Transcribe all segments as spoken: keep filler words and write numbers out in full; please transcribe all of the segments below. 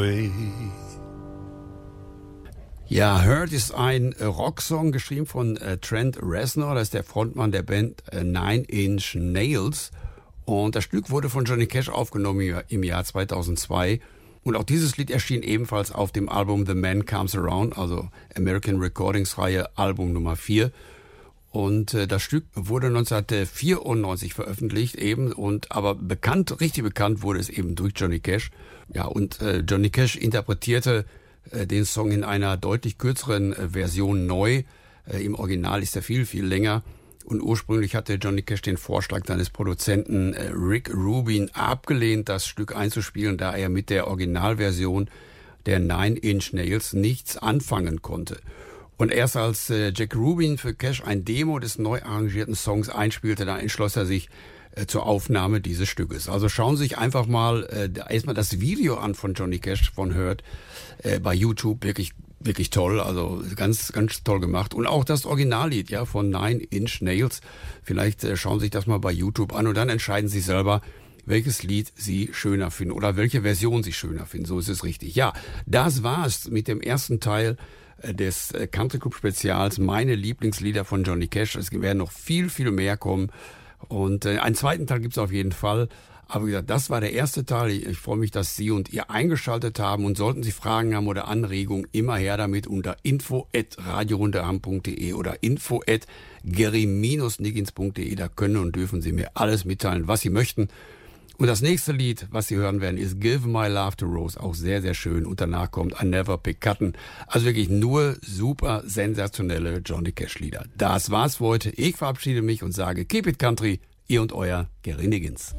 Ja, Hurt ist ein äh, Rocksong, geschrieben von äh, Trent Reznor, das ist der Frontmann der Band äh, Nine Inch Nails. Und das Stück wurde von Johnny Cash aufgenommen im Jahr zweitausendzwei. Und auch dieses Lied erschien ebenfalls auf dem Album The Man Comes Around, also American Recordings Reihe, Album Nummer vier. Und äh, das Stück wurde neunzehnhundertvierundneunzig veröffentlicht eben, und aber bekannt, richtig bekannt wurde es eben durch Johnny Cash. Ja, und äh, Johnny Cash interpretierte äh, den Song in einer deutlich kürzeren äh, Version neu. Äh, Im Original ist er viel, viel länger. Und ursprünglich hatte Johnny Cash den Vorschlag seines Produzenten äh, Rick Rubin abgelehnt, das Stück einzuspielen, da er mit der Originalversion der Nine Inch Nails nichts anfangen konnte. Und erst als äh, Jack Rubin für Cash ein Demo des neu arrangierten Songs einspielte, da entschloss er sich äh, zur Aufnahme dieses Stückes. Also schauen Sie sich einfach mal äh, erstmal das Video an von Johnny Cash von Hurt äh, bei YouTube. Wirklich, wirklich toll. Also ganz, ganz toll gemacht. Und auch das Originallied, ja, von Nine Inch Nails. Vielleicht äh, schauen Sie sich das mal bei YouTube an und dann entscheiden Sie selber, welches Lied Sie schöner finden oder welche Version Sie schöner finden. So ist es richtig. Ja, das war's mit dem ersten Teil des Country Club Spezials, meine Lieblingslieder von Johnny Cash. Es werden noch viel, viel mehr kommen. Und äh, einen zweiten Teil gibt's auf jeden Fall. Aber wie gesagt, das war der erste Teil. Ich, ich freue mich, dass Sie und ihr eingeschaltet haben. Und sollten Sie Fragen haben oder Anregungen, immer her damit unter info at radiorundeham punkt de oder info at gary niggins punkt de. Da können und dürfen Sie mir alles mitteilen, was Sie möchten. Und das nächste Lied, was Sie hören werden, ist Give My Love to Rose. Auch sehr, sehr schön. Und danach kommt I Never Pick Cotton. Also wirklich nur super sensationelle Johnny Cash Lieder. Das war's für heute. Ich verabschiede mich und sage Keep it Country. Ihr und euer Gary Niggins.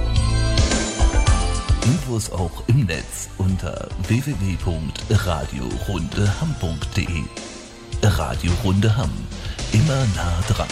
Infos auch im Netz unter w w w punkt radiorundeham punkt de. Radio Rundeham. Immer nah dran.